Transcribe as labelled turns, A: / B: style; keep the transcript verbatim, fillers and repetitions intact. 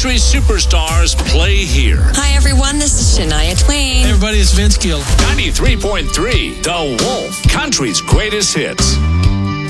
A: country superstars play here.
B: Hi, everyone. This is Shania Twain.
C: Hey, everybody, it's Vince Gill.
A: ninety-three point three, The Wolf, country's greatest hits.